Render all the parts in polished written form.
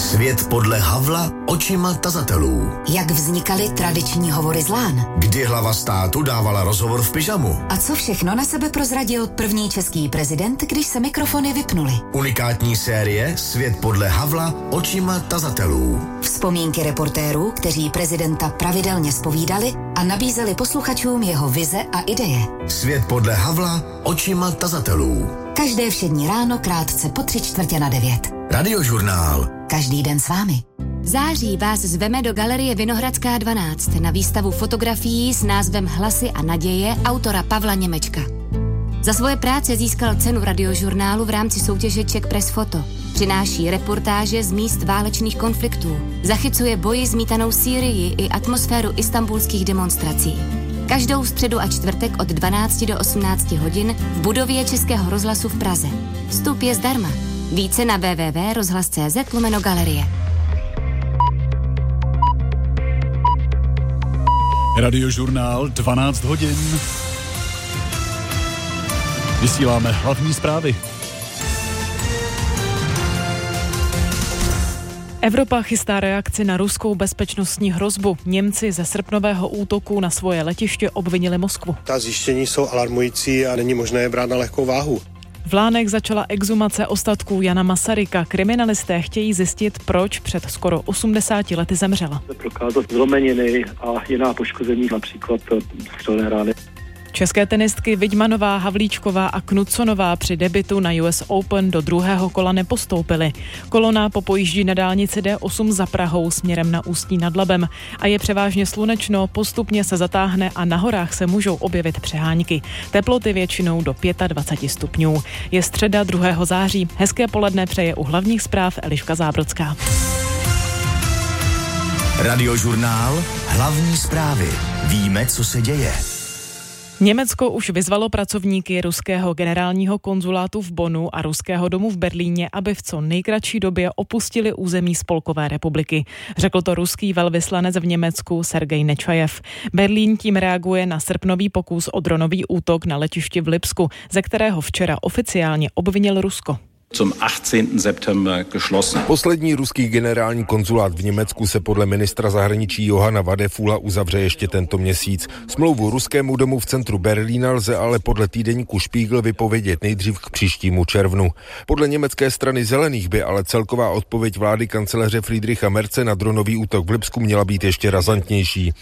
Svět podle Havla očima tazatelů. Jak vznikaly tradiční hovory z lán? Kdy hlava státu dávala rozhovor v pyžamu? A co všechno na sebe prozradil první český prezident, když se mikrofony vypnuly? Unikátní série Svět podle Havla očima tazatelů. Vzpomínky reportérů, kteří prezidenta pravidelně zpovídali a nabízeli posluchačům jeho vize a ideje. Svět podle Havla očima tazatelů. Každé všední ráno krátce po 8:45. Radiožurnál. Každý den s vámi. V září vás zveme do Galerie Vinohradská 12 na výstavu fotografií s názvem Hlasy a naděje autora Pavla Němečka. Za svoje práce získal cenu Radiožurnálu v rámci soutěže Czech Press Photo. Přináší reportáže z míst válečných konfliktů. Zachycuje boji zmítanou Sýrii i atmosféru istanbulských demonstrací. Každou středu a čtvrtek od 12 do 18 hodin v budově Českého rozhlasu v Praze. Vstup je zdarma. Více na www.rozhlas.cz/galerie. Radiožurnál 12 hodin. Vysíláme hlavní zprávy. Evropa chystá reakci na ruskou bezpečnostní hrozbu. Němci ze srpnového útoku na svoje letiště obvinili Moskvu. Ta zjištění jsou alarmující a není možné je brát na lehkou váhu. V Lánech začala exhumace ostatků Jana Masaryka. Kriminalisté chtějí zjistit, proč před skoro 80 lety zemřela. Prokázat zlomeniny a jiná poškození, například střelné rány. České tenistky Vidmanová, Havlíčková a Knudsonová při debutu na US Open do druhého kola nepostoupily. Kolona popojíždí na dálnici D8 za Prahou směrem na Ústí nad Labem a je převážně slunečno, postupně se zatáhne a na horách se můžou objevit přehánky. Teploty většinou do 25 stupňů. Je středa 2. září. Hezké poledne přeje u hlavních zpráv Eliška Zábrodská. Radiožurnál. Hlavní zprávy. Víme, co se děje. Německo už vyzvalo pracovníky ruského generálního konzulátu v Bonnu a ruského domu v Berlíně, aby v co nejkratší době opustili území Spolkové republiky. Řekl to ruský velvyslanec v Německu Sergej Nečajev. Berlín tím reaguje na srpnový pokus o dronový útok na letišti v Lipsku, ze kterého včera oficiálně obvinil Rusko. Zum 18. September geschlossen. Poslední ruský generální konzulát v Německu se podle ministra zahraničí Johana Vadefula uzavře ještě tento měsíc. Smlouvu ruskému domu v centru Berlína lze ale podle týdeníku Spiegel vypovědět nejdřív k příštímu červnu. Podle německé strany zelených by ale celková odpověď vlády kancléře Friedricha Merze na dronový útok v Lipsku měla být ještě razantnější.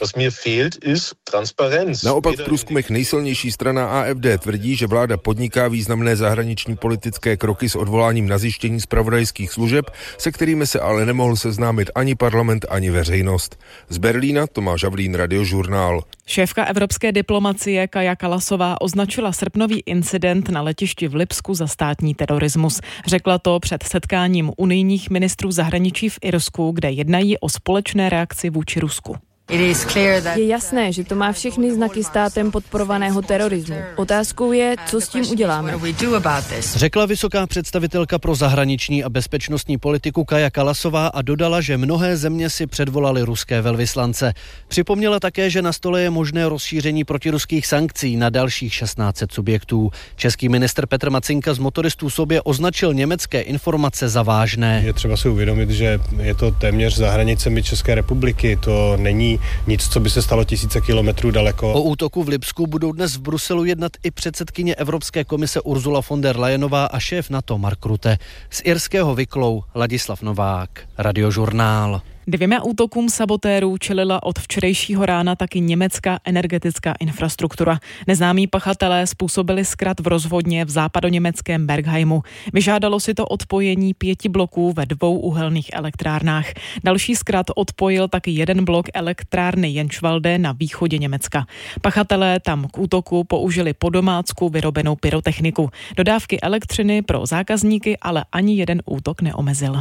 Naopak v průzkumech nejsilnější strana AfD tvrdí, že vláda podniká významné zahraniční politické kroky s odvoláním na zjištění zpravodajských služeb, se kterými se ale nemohl seznámit ani parlament, ani veřejnost. Z Berlína Tomáš Havlín, Radiožurnál. Šéfka evropské diplomacie Kaja Kallasová označila srpnový incident na letišti v Lipsku za státní terorismus. Řekla to před setkáním unijních ministrů zahraničí v Irsku, kde jednají o společné reakci vůči Rusku. Je jasné, že to má všechny znaky státem podporovaného terorismu. Otázkou je, co s tím uděláme. Řekla vysoká představitelka pro zahraniční a bezpečnostní politiku Kaja Kallasová a dodala, že mnohé země si předvolaly ruské velvyslance. Připomněla také, že na stole je možné rozšíření protiruských sankcí na dalších 1600 subjektů. Český ministr Petr Macinka z motoristů sobě označil německé informace za vážné. Je třeba si uvědomit, že je to téměř za hranicemi České republiky. To není nic, co by se stalo tisíce kilometrů daleko. O útoku v Lipsku budou dnes v Bruselu jednat i předsedkyně Evropské komise Ursula von der Leyenová a šéf NATO Mark Rutte. Z irského Wicklow Ladislav Novák, Radiožurnál. 2 útokům sabotérů čelila od včerejšího rána taky německá energetická infrastruktura. Neznámí pachatelé způsobili zkrat v rozvodně v západoněmeckém Bergheimu. Vyžádalo si to odpojení 5 bloků ve 2 uhelných elektrárnách. Další zkrat odpojil taky 1 blok elektrárny Jenschwalde na východě Německa. Pachatelé tam k útoku použili po domácku vyrobenou pyrotechniku. Dodávky elektřiny pro zákazníky ale ani jeden útok neomezil.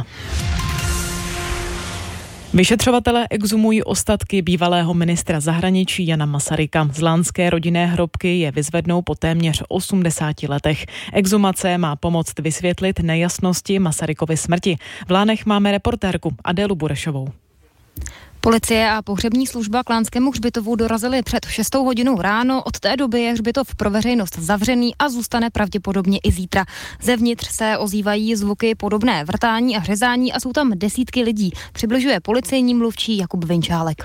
Vyšetřovatelé exhumují ostatky bývalého ministra zahraničí Jana Masaryka. Z lánské rodinné hrobky je vyzvednou po téměř 80 letech. Exhumace má pomoct vysvětlit nejasnosti Masarykovy smrti. V Lánech máme reportérku Adélu Burešovou. Policie a pohřební služba k Lánskému hřbitovu dorazili před 6 hodinou ráno. Od té doby je hřbitov pro veřejnost zavřený a zůstane pravděpodobně i zítra. Zevnitř se ozývají zvuky podobné vrtání a řezání a jsou tam desítky lidí. Přibližuje policejní mluvčí Jakub Vinčálek.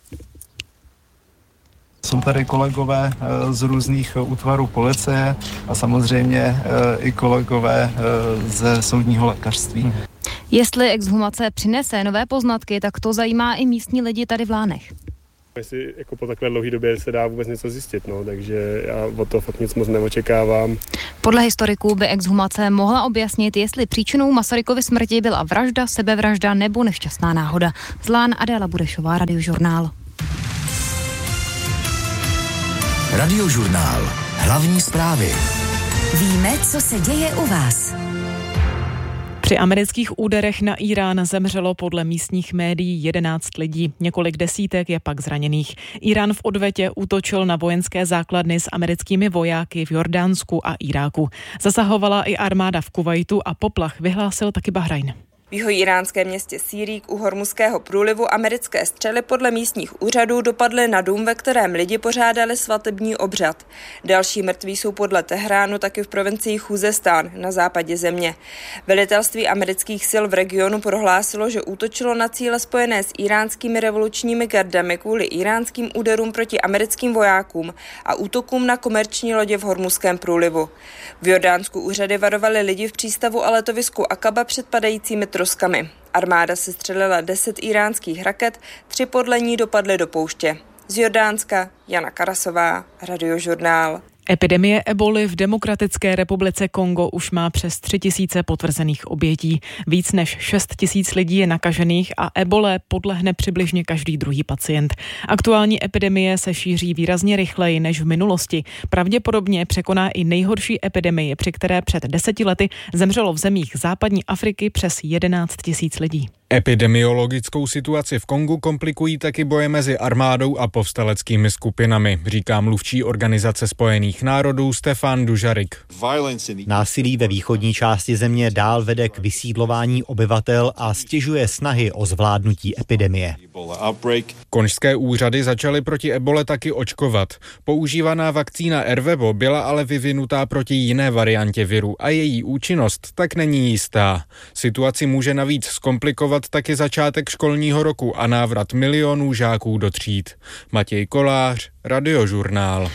Jsou tady kolegové z různých útvarů policie a samozřejmě i kolegové ze soudního lékařství. Jestli exhumace přinese nové poznatky, tak to zajímá i místní lidi tady v Lánech. Jestli jako po takové dlouhé době se dá vůbec něco zjistit, takže já od toho fakt nic moc neočekávám. Podle historiků by exhumace mohla objasnit, jestli příčinou Masarykovy smrti byla vražda, sebevražda nebo nešťastná náhoda. Z Lán Adéla Budešová, Radiožurnál. Radiožurnál. Hlavní zprávy. Víme, co se děje u vás. Při amerických úderech na Irán zemřelo podle místních médií 11 lidí. Několik desítek je pak zraněných. Irán v odvetě útočil na vojenské základny s americkými vojáky v Jordánsku a Iráku. Zasahovala i armáda v Kuvajtu a poplach vyhlásil taky Bahrajn. V jihoiránském městě Sýrík u Hormuzského průlivu americké střely podle místních úřadů dopadly na dům, ve kterém lidi pořádali svatební obřad. Další mrtví jsou podle Tehránu taky v provincii Chuzestán na západě země. Velitelství amerických sil v regionu prohlásilo, že útočilo na cíle spojené s iránskými revolučními gardami kvůli iránským úderům proti americkým vojákům a útokům na komerční lodě v Hormuzském průlivu. V Jordánsku úřady varovaly lidi v přístavu a letovisku Akaba před padajícími troskami. Armáda se střelila 10 iránských raket, 3 podle ní dopadly do pouště. Z Jordánska Jana Karasová, Radiožurnál. Epidemie eboly v Demokratické republice Kongo už má přes 3 000 potvrzených obětí. Víc než 6 000 lidí je nakažených a ebole podlehne přibližně každý druhý pacient. Aktuální epidemie se šíří výrazně rychleji než v minulosti. Pravděpodobně překoná i nejhorší epidemii, při které před 10 lety zemřelo v zemích západní Afriky přes 11 000 lidí. Epidemiologickou situaci v Kongu komplikují taky boje mezi armádou a povstaleckými skupinami, říká mluvčí Organizace spojených národů Stefan Dujarric. Násilí ve východní části země dál vede k vysídlování obyvatel a stěžuje snahy o zvládnutí epidemie. Konžské úřady začaly proti ebole taky očkovat. Používaná vakcína Ervebo byla ale vyvinutá proti jiné variantě viru a její účinnost tak není jistá. Situaci může navíc zkomplikovat taky začátek školního roku a návrat milionů žáků do tříd. Matěj Kolář, Radiožurnál.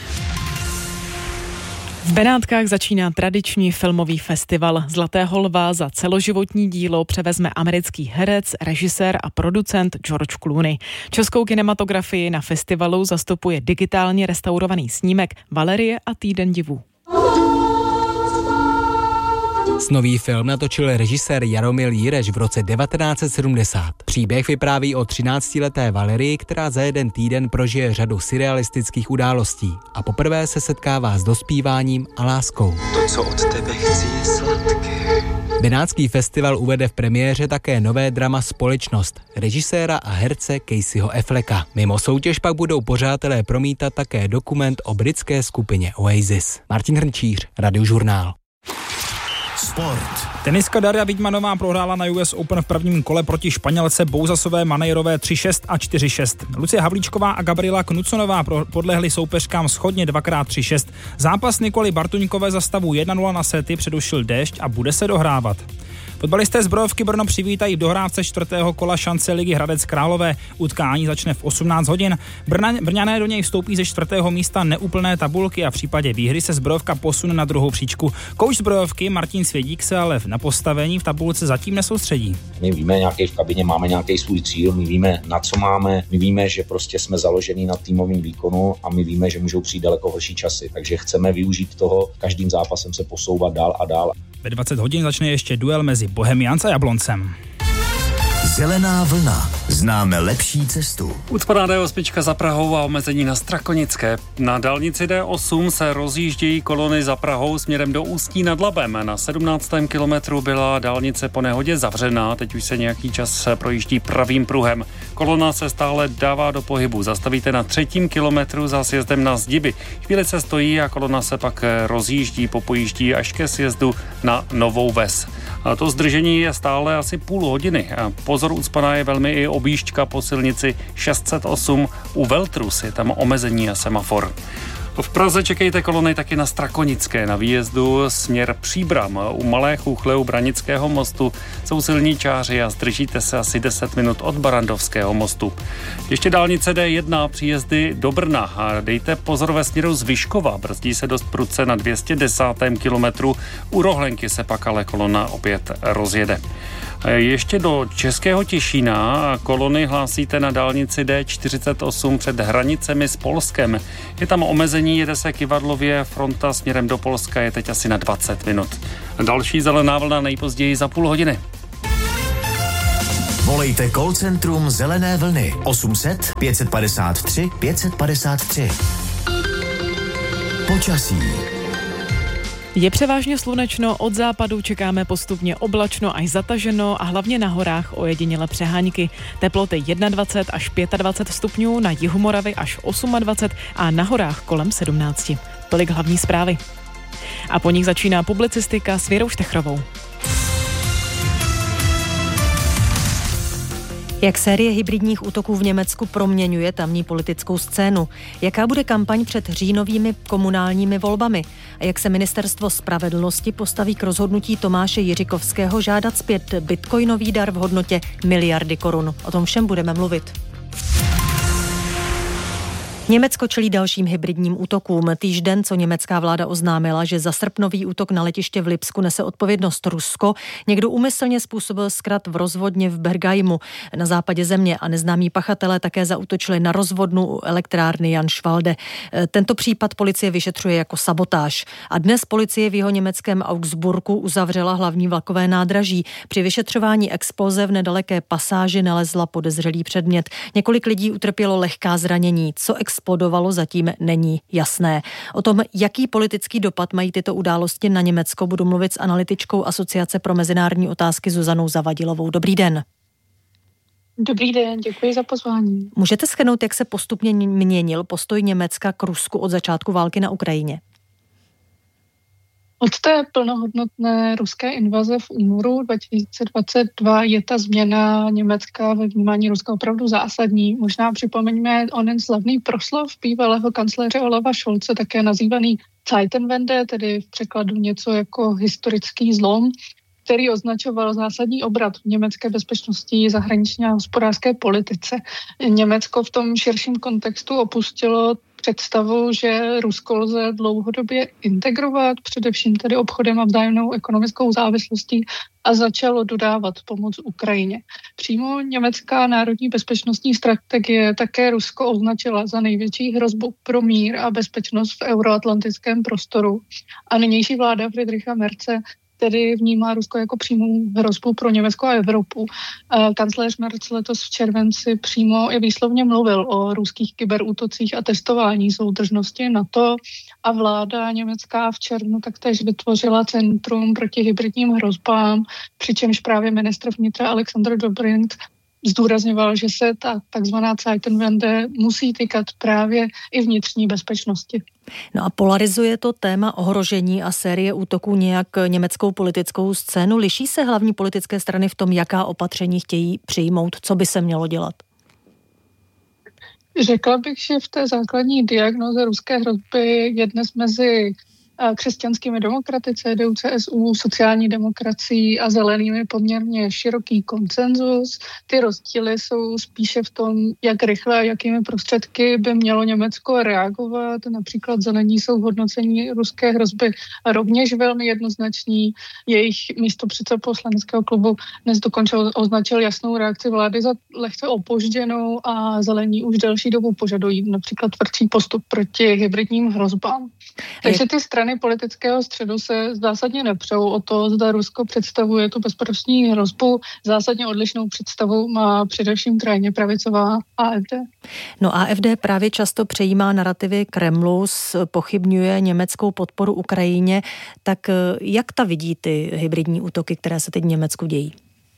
V Benátkách začíná tradiční filmový festival. Zlatého lva za celoživotní dílo převezme americký herec, režisér a producent George Clooney. Českou kinematografii na festivalu zastupuje digitálně restaurovaný snímek Valerie a týden divů. Snový film natočil režisér Jaromil Jireš v roce 1970. Příběh vypráví o 13leté Valerii, která za jeden týden prožije řadu surrealistických událostí a poprvé se setkává s dospíváním a láskou. To, co od tebe chci, je sladké. Benátský festival uvede v premiéře také nové drama Společnost režiséra a herce Caseyho Afflecka. Mimo soutěž pak budou pořadatelé promítat také dokument o britské skupině Oasis. Martin Hrnčíř, Radiožurnál. Sport. Teniska Daria Vítmanová prohrála na US Open v prvním kole proti Španělce Bouzasové Manejrové 3-6 a 4-6. Lucie Havlíčková a Gabriela Knuconová podlehly soupeřkám shodně 2x3-6. Zápas Nikoly Bartuňkové za stavu 1-0 na sety předušil déšť a bude se dohrávat. Fotbalisté Zbrojovky Brno přivítají v dohrávce 4. kola šance ligy Hradec Králové. Utkání začne v 18 hodin. Brňané do něj vstoupí ze 4. místa neúplné tabulky a v případě výhry se Zbrojovka posune na druhou příčku. Kouč Zbrojovky Martin Svědík se ale na postavení v tabulce zatím nesoustředí. My víme nějaký v kabině, máme nějaký svůj cíl, my víme, na co máme, my víme, že prostě jsme založení na týmovém výkonu a my víme, že můžou přijít daleko horší časy. Takže chceme využít toho, každým zápasem se posouvat dál a dál. Ve 20 hodin začne ještě duel mezi Bohemians a Jabloncem. Zelená vlna. Známe lepší cestu. Ucpaná D8 za Prahou a omezení na Strakonické. Na dálnici D8 se rozjíždějí kolony za Prahou směrem do Ústí nad Labem. Na 17. kilometru byla dálnice po nehodě zavřená, teď už se nějaký čas projíždí pravým pruhem. Kolona se stále dává do pohybu. Zastavíte na 3. kilometru za sjezdem na Zdiby. Chvíli se stojí a kolona se pak rozjíždí, popojíždí až ke sjezdu na Novou Ves. A to zdržení je stále asi půl hodiny. Pozor, ucpaná je velmi i objížďka po silnici 608. U Veltrus je tam omezení na semafor. V Praze čekejte kolony taky na Strakonické. Na výjezdu směr Příbram u Malé Chuchle u Branického mostu jsou silničáři a zdržíte se asi 10 minut od Barandovského mostu. Ještě dálnice D1 příjezdy do Brna a dejte pozor ve směru z Vyškova. Brzdí se dost prudce na 210. kilometru. U Rohlenky se pak ale kolona opět rozjede. Ještě do Českého Těšína kolony hlásíte na dálnici D48 před hranicemi s Polskem. Je tam omezení, jede se kyvadlově, fronta směrem do Polska je teď asi na 20 minut. Další zelená vlna nejpozději za půl hodiny. Volejte call centrum Zelené vlny 800 553 553. Počasí. Je převážně slunečno, od západu čekáme postupně oblačno až zataženo a hlavně na horách ojedinělé přehánky. Teploty 21 až 25 stupňů, na jihu Moravy až 28 a na horách kolem 17. Tolik hlavní zprávy. A po nich začíná publicistika s Věrou Štechrovou. Jak série hybridních útoků v Německu proměňuje tamní politickou scénu? Jaká bude kampaň před říjnovými komunálními volbami? A jak se ministerstvo spravedlnosti postaví k rozhodnutí Tomáše Jiřikovského žádat zpět bitcoinový dar v hodnotě 1 miliardy korun? O tom všem budeme mluvit. Německo čelí dalším hybridním útokům. Týžden, co německá vláda oznámila, že za srpnový útok na letiště v Lipsku nese odpovědnost Rusko, někdo úmyslně způsobil zkrat v rozvodně v Bergajmu na západě země a neznámí pachatelé také zaútočili na rozvodnu u elektrárny Janšvalde. Tento případ policie vyšetřuje jako sabotáž. A dnes policie v jihoněmeckém Augsburgu uzavřela hlavní vlakové nádraží. Při vyšetřování exploze v nedaleké pasáži nalezla podezřelý předmět. Několik lidí utrpělo lehká zranění. Co explodovalo, zatím není jasné. O tom, jaký politický dopad mají tyto události na Německo, budu mluvit s analytičkou Asociace pro mezinárodní otázky Zuzanou Zavadilovou. Dobrý den. Dobrý den, děkuji za pozvání. Můžete shrnout, jak se postupně měnil postoj Německa k Rusku od začátku války na Ukrajině? Od té plnohodnotné ruské invaze v únoru 2022 je ta změna Německa ve vnímání Ruska opravdu zásadní. Možná připomeňme onen slavný proslov bývalého kancléře Olafa Scholze, také nazývaný Zeitenwende, tedy v překladu něco jako historický zlom, který označoval zásadní obrat v německé bezpečnosti, zahraniční a hospodářské politice. Německo v tom širším kontextu opustilo představu, že Rusko lze dlouhodobě integrovat, především tedy obchodem a vzájemnou ekonomickou závislostí, a začalo dodávat pomoc Ukrajině. Přímo německá národní bezpečnostní strategie také Rusko označila za největší hrozbu pro mír a bezpečnost v euroatlantickém prostoru. A nynější vláda Friedricha Merze tedy vnímá Rusko jako přímou hrozbu pro Německo a Evropu. Kancléř Merz letos v červenci přímo i výslovně mluvil o ruských kyberútocích a testování soudržnosti NATO a vláda německá v červnu taktéž vytvořila Centrum proti hybridním hrozbám, přičemž právě ministr vnitra Alexander Dobrindt zdůrazňoval, že se ta takzvaná Zeitenwende musí týkat právě i vnitřní bezpečnosti. No a polarizuje to téma ohrožení a série útoků nějak německou politickou scénu? Liší se hlavní politické strany v tom, jaká opatření chtějí přijmout? Co by se mělo dělat? Řekla bych, že v té základní diagnoze ruské hrozby je dnes mezi křesťanskými demokraty, CDU, CSU, sociální demokracií a zelenými poměrně široký konsenzus. Ty rozdíly jsou spíše v tom, jak rychle a jakými prostředky by mělo Německo reagovat. Například zelení jsou hodnocení ruské hrozby rovněž velmi jednoznační. Jejich místopředseda poslaneckého klubu dnes dokonce označil jasnou reakci vlády za lehce opožděnou a zelení už delší dobu požadují například tvrdší postup proti hybridním hrozbám. Takže ty strany politického středu se zásadně nepřou o to, zda Rusko představuje tu bezpečnostní hrozbu. Zásadně odlišnou představu má především krajně pravicová AfD. No AfD právě často přejímá narrativy Kremlu, pochybňuje německou podporu Ukrajině. Tak jak ta vidí ty hybridní útoky, které se teď v Německu dějí?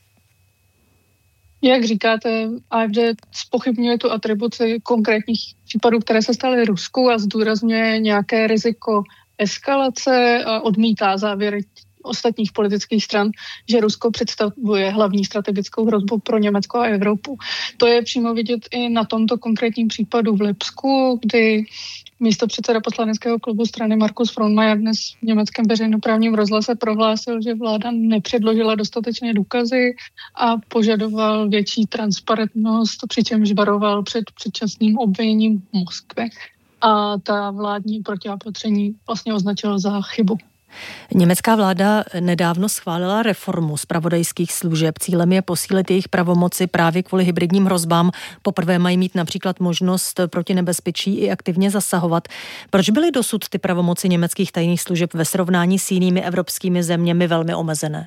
Jak říkáte, AfD zpochybňuje tu atribuci konkrétních případů, které se staly Rusku a zdůrazňuje nějaké riziko eskalace a odmítá závěry ostatních politických stran, že Rusko představuje hlavní strategickou hrozbu pro Německo a Evropu. To je přímo vidět i na tomto konkrétním případu v Lipsku, kdy místopředseda poslaneckého klubu strany Markus Frohnmayer dnes v německém veřejnoprávním rozhlase prohlásil, že vláda nepředložila dostatečné důkazy a požadoval větší transparentnost, přičemž varoval před předčasným obviněním Moskvy. A ta vládní protiopatření vlastně označila za chybu. Německá vláda nedávno schválila reformu zpravodajských služeb. Cílem je posílit jejich pravomoci právě kvůli hybridním hrozbám. Poprvé mají mít například možnost proti nebezpečí i aktivně zasahovat. Proč byly dosud ty pravomoci německých tajných služeb ve srovnání s jinými evropskými zeměmi velmi omezené?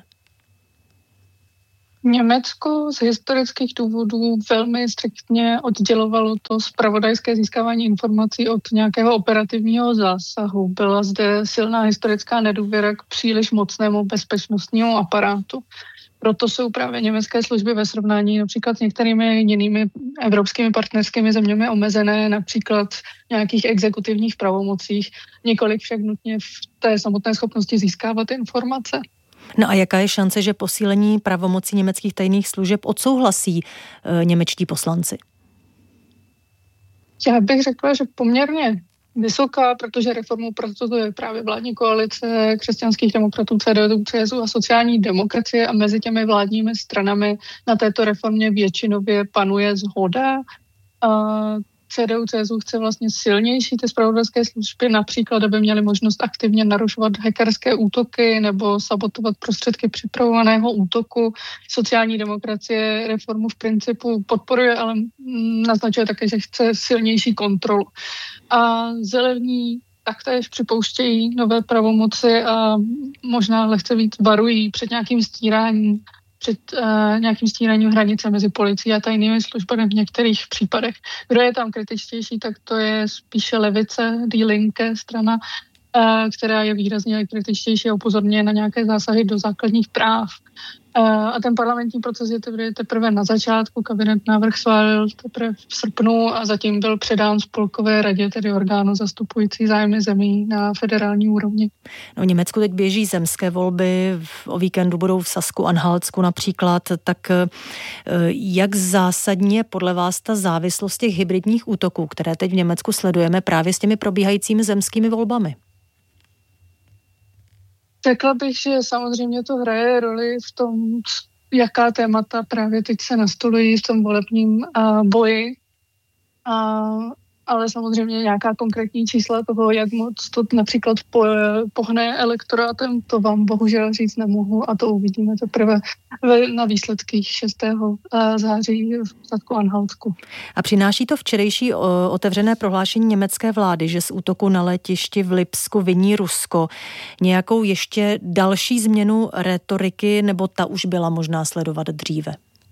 Německo z historických důvodů velmi striktně oddělovalo to zpravodajské získávání informací od nějakého operativního zásahu. Byla zde silná historická nedůvěra k příliš mocnému bezpečnostnímu aparátu. Proto jsou právě německé služby ve srovnání například s některými jinými evropskými partnerskými zeměmi omezené, například v nějakých exekutivních pravomocích, několik však nutně v té samotné schopnosti získávat informace. No a jaká je šance, že posílení pravomocí německých tajných služeb odsouhlasí němečtí poslanci? Já bych řekla, že poměrně vysoká, protože reformu prosazuje právě vládní koalice křesťanských demokratů, CDU, CSU a sociální demokracie a mezi těmi vládními stranami na této reformě většinově panuje shoda. CDU, CSU chce vlastně silnější ty zpravodajské služby, například, aby měly možnost aktivně narušovat hackerské útoky nebo sabotovat prostředky připravovaného útoku. Sociální demokracie reformu v principu podporuje, ale naznačuje také, že chce silnější kontrolu. A zelení taktéž připouštějí nové pravomoci a možná lehce víc varují před nějakým stíráním hranice mezi policií a tajnými službami v některých případech. Kdo je tam kritičtější, tak to je spíše levice, Die Linke strana, která je výrazně kritičtější a upozorňuje na nějaké zásahy do základních práv. A ten parlamentní proces je teprve na začátku. Kabinet návrh schválil teprve v srpnu a zatím byl předán Spolkové radě, tedy orgánu zastupující zájmy zemí na federální úrovni. No, v Německu teď běží zemské volby, o víkendu budou v Sasku, Anhaltsku například. Tak jak zásadně podle vás ta závislost těch hybridních útoků, které teď v Německu sledujeme právě s těmi probíhajícími zemskými volbami? Řekla bych, že samozřejmě to hraje roli v tom, jaká témata právě teď se nastolují v tom volebním boji. Ale samozřejmě nějaká konkrétní čísla toho, jak moc to například pohne elektorátem, to vám bohužel říct nemohu a to uvidíme teprve na výsledcích 6. září v Sasku Anhaltsku. A přináší to včerejší otevřené prohlášení německé vlády, že z útoku na letišti v Lipsku viní Rusko nějakou ještě další změnu retoriky, nebo ta už byla možná sledovat dříve?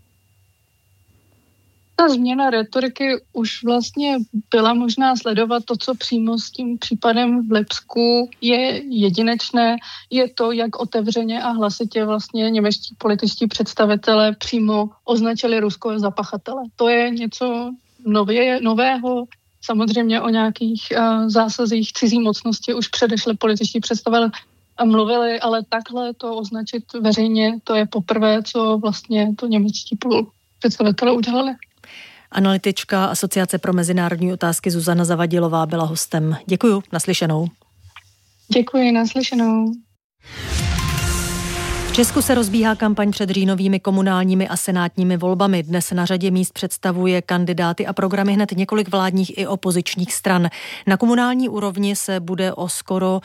Ta změna retoriky už vlastně byla možná sledovat. To, co přímo s tím případem v Lipsku je jedinečné, je to, jak otevřeně a hlasitě vlastně němečtí političtí představitelé přímo označili Rusko za pachatele. To je něco nového. Samozřejmě o nějakých zásazích cizí mocnosti už předešli političtí představitelé a mluvili, ale takhle to označit veřejně, to je poprvé, co vlastně to němečtí představitelé udělali. Analytička Asociace pro mezinárodní otázky Zuzana Zavadilová byla hostem. Děkuju, naslyšenou. Děkuji, naslyšenou. V Česku se rozbíhá kampaň před říjnovými komunálními a senátními volbami. Dnes na řadě míst představuje kandidáty a programy hned několik vládních i opozičních stran. Na komunální úrovni se bude o skoro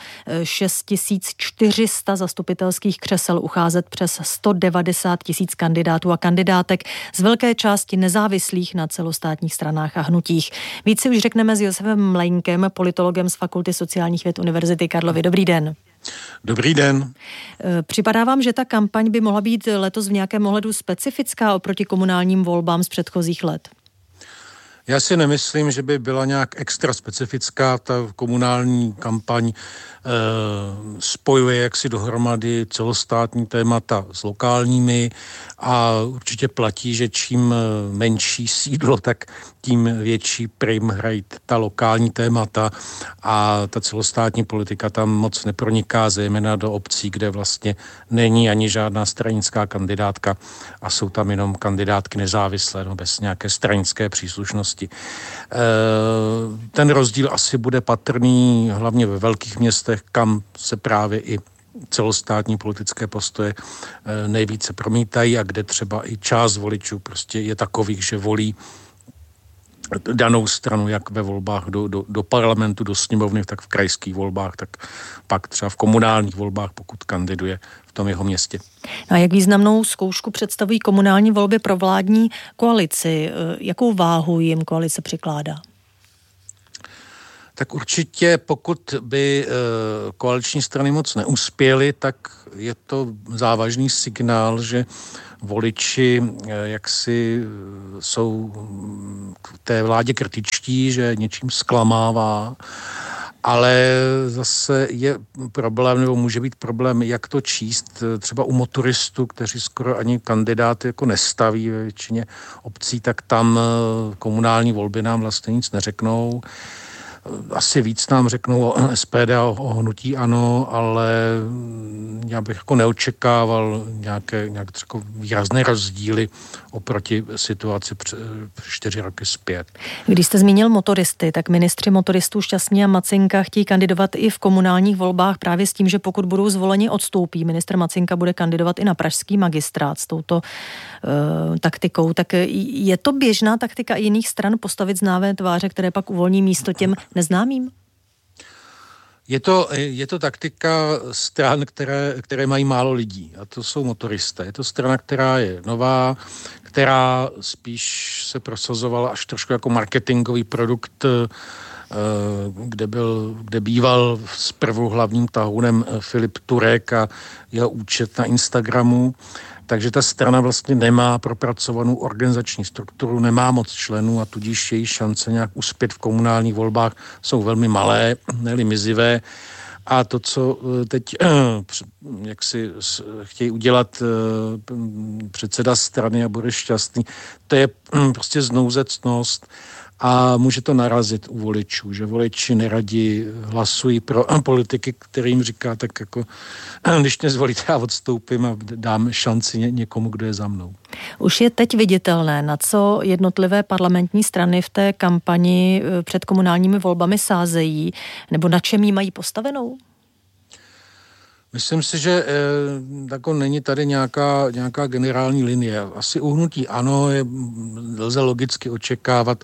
6400 zastupitelských křesel ucházet přes 190 000 kandidátů a kandidátek, z velké části nezávislých na celostátních stranách a hnutích. Víc si už řekneme s Josefem Mlejnkem, politologem z Fakulty sociálních věd Univerzity Karlovy. Dobrý den. Dobrý den. Připadá vám, že ta kampaň by mohla být letos v nějakém ohledu specifická oproti komunálním volbám z předchozích let? Já si nemyslím, že by byla nějak extra specifická. Ta komunální kampaň spojuje jaksi dohromady celostátní témata s lokálními a určitě platí, že čím menší sídlo, tak tím větší prim hrají ta lokální témata a ta celostátní politika tam moc neproniká, zejména do obcí, kde vlastně není ani žádná stranická kandidátka a jsou tam jenom kandidátky nezávislé, no bez nějaké stranické příslušnosti. Ten rozdíl asi bude patrný hlavně ve velkých městech, kam se právě i celostátní politické postoje nejvíce promítají a kde třeba i část voličů prostě je takových, že volí danou stranu, jak ve volbách do parlamentu, do sněmovny, tak v krajských volbách, tak pak třeba v komunálních volbách, pokud kandiduje v tom jeho městě. A jak významnou zkoušku představují komunální volby pro vládní koalici? Jakou váhu jim koalice přikládá? Tak určitě, pokud by koaliční strany moc neuspěly, tak je to závažný signál, že voliči jaksi jsou k té vládě kritičtí, že něčím zklamává, ale zase je problém, nebo může být problém, jak to číst třeba u motoristů, kteří skoro ani kandidáty jako nestaví ve většině obcí, tak tam komunální volby nám vlastně nic neřeknou. Asi víc nám řeknou o SPD a o hnutí ANO, ale já bych jako neočekával nějak třeba výrazné rozdíly oproti situaci 4 roky zpět. Když jste zmínil motoristy, tak ministři motoristů Šťastný a Macinka chtějí kandidovat i v komunálních volbách právě s tím, že pokud budou zvoleni, odstoupí. Ministr Macinka bude kandidovat i na pražský magistrát s touto taktikou. Tak je to běžná taktika i jiných stran postavit známé tváře, které pak uvolní místo těm neznámým? Je to taktika stran, které mají málo lidí, a to jsou motoristé. Je to strana, která je nová, která spíš se prosazovala až trošku jako marketingový produkt, kde býval zprvu hlavním tahounem Filip Turek a jeho účet na Instagramu. Takže ta strana vlastně nemá propracovanou organizační strukturu, nemá moc členů a tudíž její šance nějak uspět v komunálních volbách jsou velmi malé, ne-li mizivé. A to, co teď jak si chtějí udělat předseda strany a bude Šťastný, to je prostě znouzecnost a může to narazit u voličů, že voliči neradi hlasují pro politiky, kterým říká, tak jako když mě zvolíte, já odstoupím a dám šanci někomu, kdo je za mnou. Už je teď viditelné, na co jednotlivé parlamentní strany v té kampani před komunálními volbami sázejí, nebo na čem jí mají postavenou? Myslím si, že tako není tady nějaká generální linie. Asi u hnutí ANO lze logicky očekávat,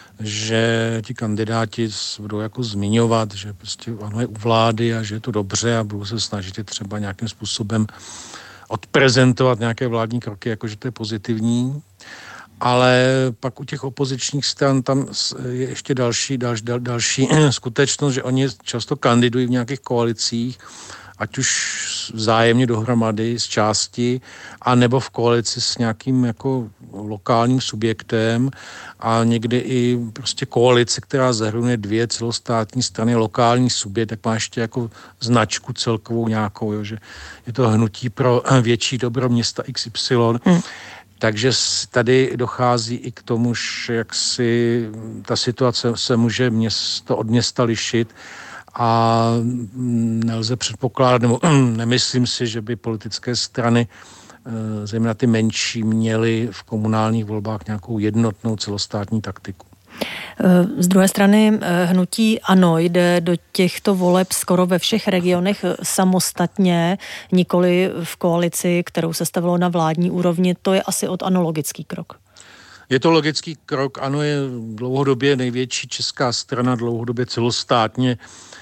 že ti kandidáti budou jako zmiňovat, že prostě ANO je u vlády a že je to dobře a budou se snažit je třeba nějakým způsobem odprezentovat nějaké vládní kroky, jakože to je pozitivní. Ale pak u těch opozičních stran tam je ještě další skutečnost, že oni často kandidují v nějakých koalicích, ať už vzájemně dohromady z části, a nebo v koalici s nějakým jako lokálním subjektem a někdy i prostě koalice, která zahrnuje 2 celostátní strany, lokální subjekt, tak má ještě jako značku celkovou nějakou, jo, že je to hnutí pro větší dobro města XY. Takže tady dochází i k tomu, že jak si ta situace se může město od města lišit a nelze předpokládat, nebo nemyslím si, že by politické strany, zejména ty menší, měly v komunálních volbách nějakou jednotnou celostátní taktiku. Z druhé strany hnutí ANO jde do těchto voleb skoro ve všech regionech samostatně, nikoli v koalici, kterou sestavilo na vládní úrovni. To je asi od ANO logický krok. Je to logický krok. ANO je dlouhodobě největší česká strana, dlouhodobě celostátně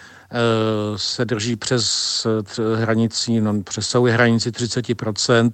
se drží přes hranici, přesahuje hranici 30%.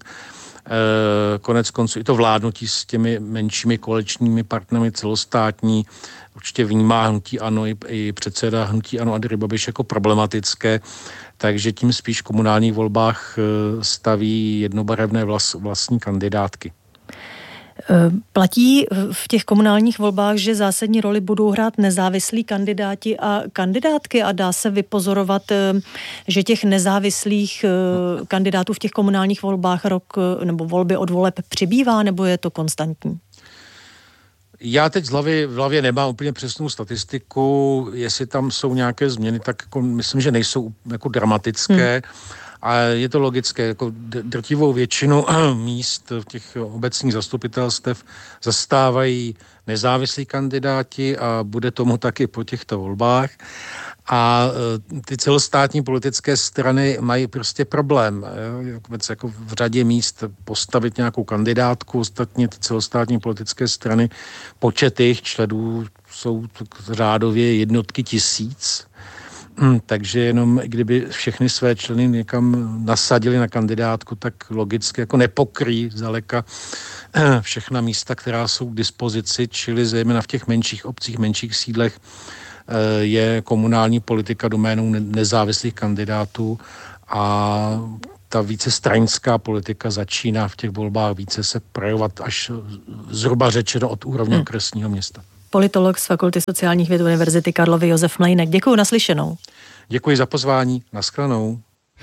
Konec konců i to vládnutí s těmi menšími koaličními partnery celostátní určitě vnímá hnutí ANO i předseda hnutí ANO Andrej Babiš jako problematické, takže tím spíš v komunálních volbách staví jednobarevné vlastní kandidátky. Platí v těch komunálních volbách, že zásadní roli budou hrát nezávislí kandidáti a kandidátky a dá se vypozorovat, že těch nezávislých kandidátů v těch komunálních volbách rok nebo volby od voleb přibývá, nebo je to konstantní? Já teď v hlavě nemám úplně přesnou statistiku, jestli tam jsou nějaké změny, tak jako myslím, že nejsou jako dramatické. A je to logické, jako drtivou většinu míst v těch obecních zastupitelstev zastávají nezávislí kandidáti a bude tomu taky po těchto volbách. A ty celostátní politické strany mají prostě problém. Jako v řadě míst postavit nějakou kandidátku, ostatně ty celostátní politické strany, počet jejich členů jsou řádově jednotky tisíc. Takže jenom kdyby všechny své členy někam nasadili na kandidátku, tak logicky jako nepokryjí zdaleka všechna místa, která jsou k dispozici, čili zejména v těch menších obcích, menších sídlech je komunální politika doménou nezávislých kandidátů a ta více stranická politika začíná v těch volbách více se projevovat až zhruba řečeno od úrovně okresního města. Politolog z Fakulty sociálních věd Univerzity Karlovy Josef Mlejnek. Děkuji, naslyšenou. Děkuji za pozvání, nashledanou.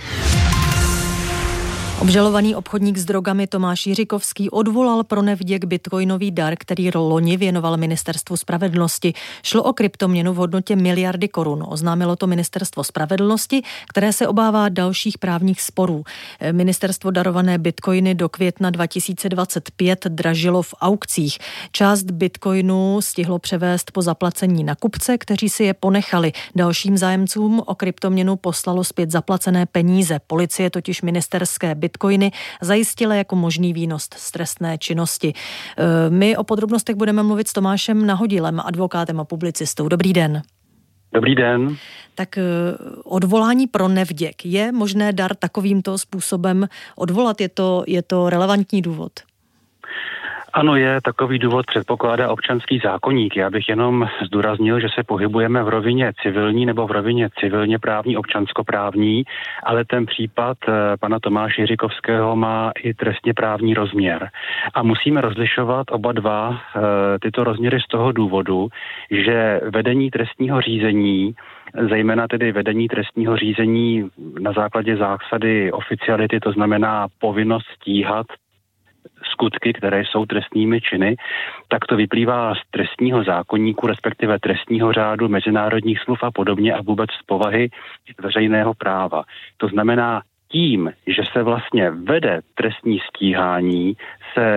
Obžalovaný obchodník s drogami Tomáš Jiřikovský odvolal pro nevděk bitcoinový dar, který loni věnoval Ministerstvu spravedlnosti. Šlo o kryptoměnu v hodnotě miliardy korun. Oznámilo to Ministerstvo spravedlnosti, které se obává dalších právních sporů. Ministerstvo darované bitcoiny do května 2025 dražilo v aukcích. Část bitcoinů stihlo převést po zaplacení na kupce, kteří si je ponechali. Dalším zájemcům o kryptoměnu poslalo zpět zaplacené peníze. Policie totiž ministerské bitcoiny zajistila jako možný výnos z trestné činnosti. My o podrobnostech budeme mluvit s Tomášem Nahodilem, advokátem a publicistou. Dobrý den. Dobrý den. Tak odvolání pro nevděk. Je možné dar takovýmto způsobem odvolat? Je to relevantní důvod? Ano, je takový důvod, předpokládá občanský zákoník. Já bych jenom zdůraznil, že se pohybujeme v rovině civilní nebo v rovině civilně právní, občanskoprávní, ale ten případ pana Tomáše Jiřikovského má i trestně právní rozměr. A musíme rozlišovat oba dva tyto rozměry z toho důvodu, že vedení trestního řízení, zejména tedy vedení trestního řízení na základě zásady oficiality, to znamená povinnost stíhat skutky, které jsou trestními činy, tak to vyplývá z trestního zákoníku, respektive trestního řádu, mezinárodních smluv a podobně a vůbec z povahy veřejného práva. To znamená, tím, že se vlastně vede trestní stíhání, se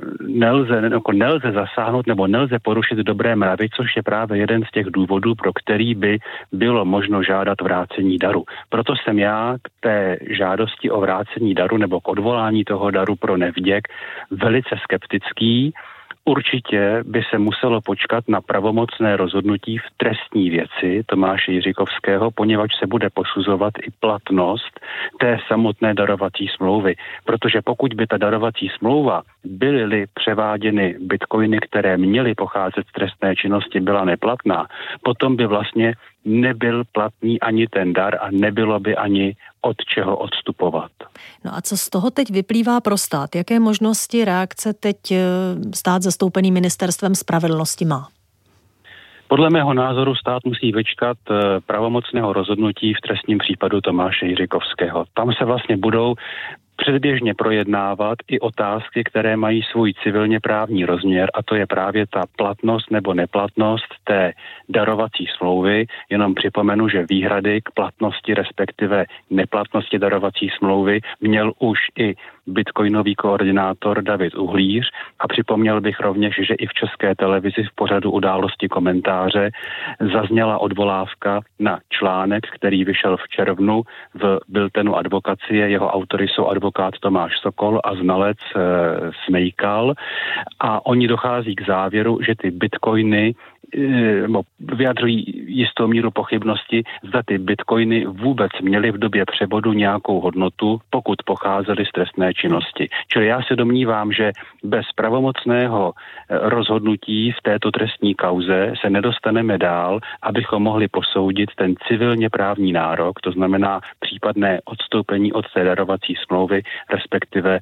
nelze zasáhnout nebo nelze porušit dobré mravy, což je právě jeden z těch důvodů, pro který by bylo možno žádat vrácení daru. Proto jsem já k té žádosti o vrácení daru nebo k odvolání toho daru pro nevděk velice skeptický. Určitě by se muselo počkat na pravomocné rozhodnutí v trestní věci Tomáše Jiřikovského, poněvadž se bude posuzovat i platnost té samotné darovací smlouvy. Protože pokud by ta darovací smlouva byly převáděny bitcoiny, které měly pocházet z trestné činnosti, byla neplatná, potom by vlastně nebyl platný ani ten dar a nebylo by ani od čeho odstupovat. No a co z toho teď vyplývá pro stát? Jaké možnosti reakce teď stát zastoupený Ministerstvem spravedlnosti má? Podle mého názoru stát musí vyčkat pravomocného rozhodnutí v trestním případu Tomáše Jiřikovského. Tam se vlastně budou předběžně projednávat i otázky, které mají svůj civilně právní rozměr, a to je právě ta platnost nebo neplatnost té darovací smlouvy. Jenom připomenu, že výhrady k platnosti, respektive neplatnosti darovací smlouvy měl už i bitcoinový koordinátor David Uhlíř a připomněl bych rovněž, že i v České televizi v pořadu Události komentáře zazněla odvolávka na článek, který vyšel v červnu v biltenu advokacie. Jeho autory jsou advokát Tomáš Sokol a znalec Smejkal a oni dochází k závěru, že ty bitcoiny vyjadřují jistou míru pochybnosti, zda ty bitcoiny vůbec měly v době převodu nějakou hodnotu, pokud pocházely z trestné činnosti. Čili já se domnívám, že bez pravomocného rozhodnutí v této trestní kauze se nedostaneme dál, abychom mohli posoudit ten civilně právní nárok, to znamená případné odstoupení od té darovací smlouvy, respektive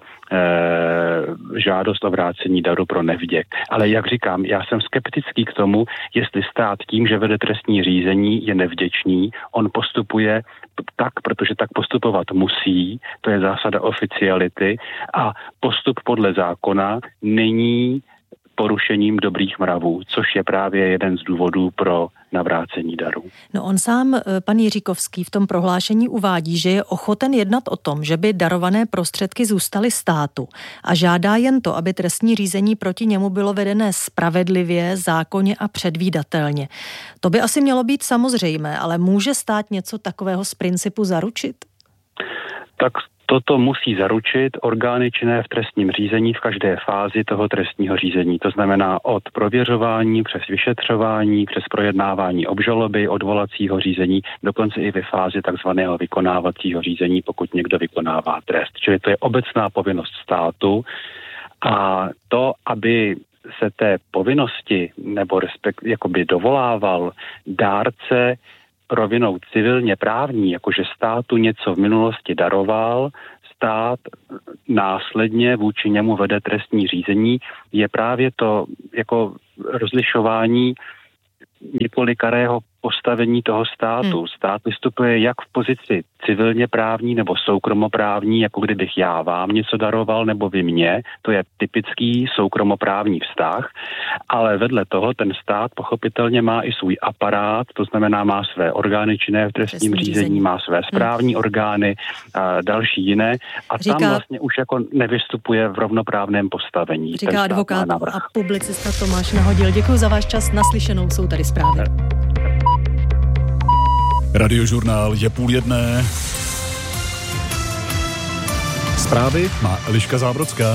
žádost o vrácení daru pro nevděk. Ale jak říkám, já jsem skeptický k tomu, jestli stát tím, že vede trestní řízení, je nevděčný. On postupuje tak, protože tak postupovat musí, to je zásada oficiality, a postup podle zákona není porušením dobrých mravů, což je právě jeden z důvodů pro navrácení darů. No on sám, pan Jiříkovský, v tom prohlášení uvádí, že je ochoten jednat o tom, že by darované prostředky zůstaly státu a žádá jen to, aby trestní řízení proti němu bylo vedené spravedlivě, zákonně a předvídatelně. To by asi mělo být samozřejmé, ale může stát něco takového z principu zaručit? Tak toto musí zaručit orgány činné v trestním řízení v každé fázi toho trestního řízení. To znamená od prověřování přes vyšetřování, přes projednávání obžaloby, odvolacího řízení, dokonce i ve fázi takzvaného vykonávacího řízení, pokud někdo vykonává trest. Čili to je obecná povinnost státu a to, aby se té povinnosti nebo jakoby dovolával dárce rovinou civilně právní, jakože státu něco v minulosti daroval, stát následně vůči němu vede trestní řízení, je právě to jako rozlišování několikarého postavení toho státu. Stát vystupuje jak v pozici civilně právní nebo soukromoprávní, jako kdybych já vám něco daroval nebo vy mě, to je typický soukromoprávní vztah, ale vedle toho ten stát pochopitelně má i svůj aparát, to znamená má své orgány činné v trestním řízení, má své správní orgány a další jiné a tam vlastně už jako nevystupuje v rovnoprávném postavení. Říká advokát a publicista Tomáš Nahodil. Děkuji za váš čas, naslyšenou jsou tady zprávy. Radiožurnál je 12:30. Zprávy má Eliška Zábrodská.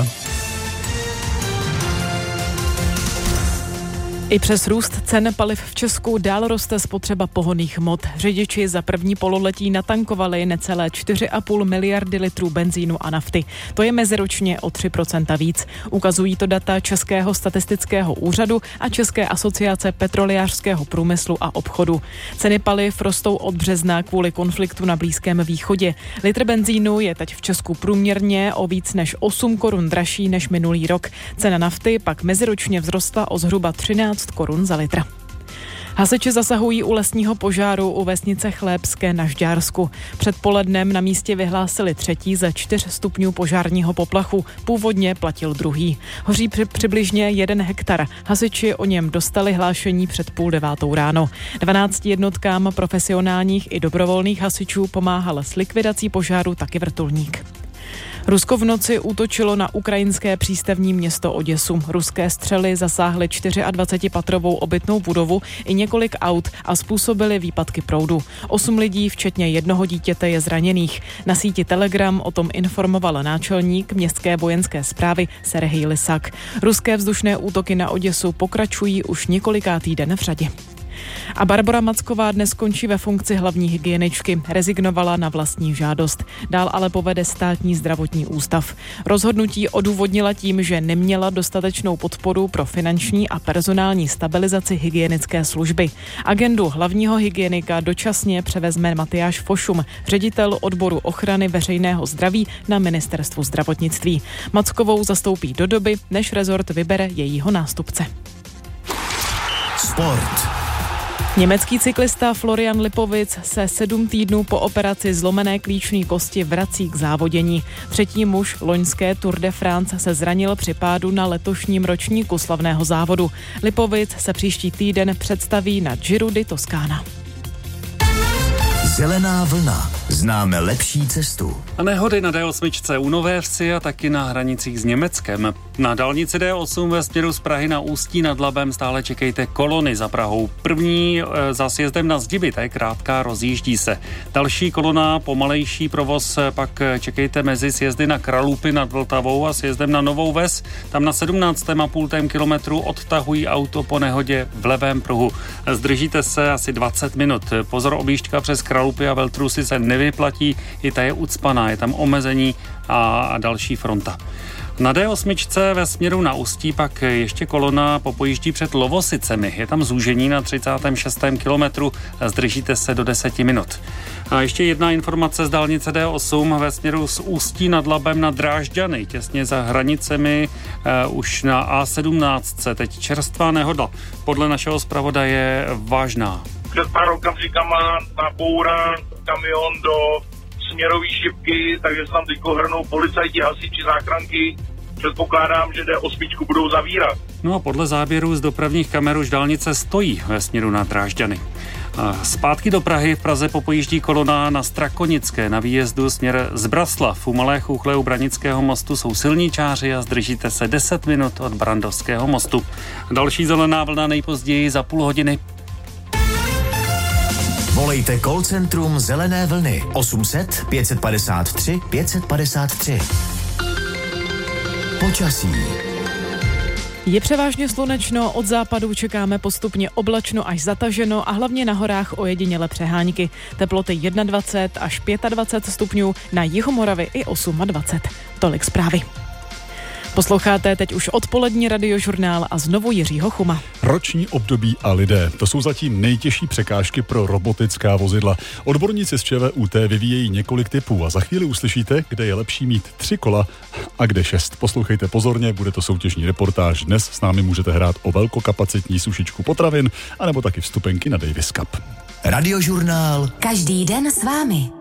I přes růst cen paliv v Česku dál roste spotřeba pohonných hmot. Řidiči za první pololetí natankovali necelé 4,5 miliardy litrů benzínu a nafty. To je meziročně o 3% víc. Ukazují to data Českého statistického úřadu a České asociace petrolejářského průmyslu a obchodu. Ceny paliv rostou od března kvůli konfliktu na Blízkém východě. Litr benzínu je teď v Česku průměrně o víc než 8 korun dražší než minulý rok. Cena nafty pak meziročně vzrostla o zhruba 13 korun za litr. Hasiči zasahují u lesního požáru u vesnice Chlébské na Žďársku. Před polednem na místě vyhlásili 3. ze 4 stupňů požárního poplachu. Původně platil 2. Hoří přibližně 1 hektar. Hasiči o něm dostali hlášení před 8:30 ráno. 12 jednotkám profesionálních i dobrovolných hasičů pomáhal s likvidací požáru taky vrtulník. Rusko v noci útočilo na ukrajinské přístavní město Oděsu. Ruské střely zasáhly 24patrovou obytnou budovu i několik aut a způsobily výpadky proudu. 8 lidí, včetně 1 dítěte, je zraněných. Na síti Telegram o tom informoval náčelník městské vojenské správy Serhij Lysak. Ruské vzdušné útoky na Oděsu pokračují už několikátý den v řadě. A Barbora Macková dnes končí ve funkci hlavní hygieničky. Rezignovala na vlastní žádost. Dál ale povede Státní zdravotní ústav. Rozhodnutí odůvodnila tím, že neměla dostatečnou podporu pro finanční a personální stabilizaci hygienické služby. Agendu hlavního hygienika dočasně převezme Matyáš Fošum, ředitel odboru ochrany veřejného zdraví na ministerstvu zdravotnictví. Mackovou zastoupí do doby, než rezort vybere jejího nástupce. Sport. Německý cyklista Florian Lipovic se 7 týdnů po operaci zlomené klíční kosti vrací k závodění. 3. muž loňské Tour de France se zranil při pádu na letošním ročníku slavného závodu. Lipovic se příští týden představí na Giro di Toscana. Zelená vlna. Známe lepší cestu. A nehody na D8 u Nové Vsi a taky na hranicích s Německem. Na dálnici D8 ve směru z Prahy na Ústí nad Labem stále čekejte kolony za Prahou. První za sjezdem na Zdiby, ta je krátká, rozjíždí se. Další kolona, pomalejší provoz, pak čekejte mezi sjezdy na Kralupy nad Vltavou a sjezdem na Novou Ves. Tam na 17,5 kilometru odtahují auto po nehodě v levém pruhu. Zdržíte se asi 20 minut. Pozor, objížďka přes Kralupy a Veltrusy se nevyplatí, i ta je ucpaná, je tam omezení a další fronta. Na D8 ve směru na Ústí pak ještě kolona popojíždí před Lovosicemi. Je tam zúžení na 36. kilometru, zdržíte se do 10 minut. A ještě jedna informace z dálnice D8 ve směru z Ústí nad Labem na Drážďany, těsně za hranicemi už na A17. Teď čerstvá nehoda. Podle našeho zpravodaje vážná. Před pár okamžikama nabourán kamion do směrové šipky, takže se tam teď hrnou policajti, hasiči, záchranky. Předpokládám, že D8 budou zavírat. No a podle záběrů z dopravních kamer už dálnice stojí ve směru na Drážďany. Zpátky do Prahy v Praze popojíždí kolona na Strakonické na výjezdu směr z Braslav. U Malé Chuchle u Branického mostu jsou silničáři a zdržíte se 10 minut od Brandovského mostu. Další zelená vlna nejpozději za půl hodiny. Volejte call centrum Zelené vlny 800 553 553. Počasí. Je převážně slunečno, od západu čekáme postupně oblačno až zataženo a hlavně na horách ojediněle přehánky. Teploty 21 až 25 stupňů, na jihu Moravy i 28. Tolik zprávy. Posloucháte teď už odpolední radiožurnál a znovu Jiřího Chuma. Roční období a lidé. To jsou zatím nejtěžší překážky pro robotická vozidla. Odborníci z ČVUT vyvíjejí několik typů a za chvíli uslyšíte, kde je lepší mít 3 kola a kde 6. Poslouchejte pozorně, bude to soutěžní reportáž. Dnes s námi můžete hrát o velkokapacitní sušičku potravin anebo taky vstupenky na Davis Cup. Radiožurnál. Každý den s vámi.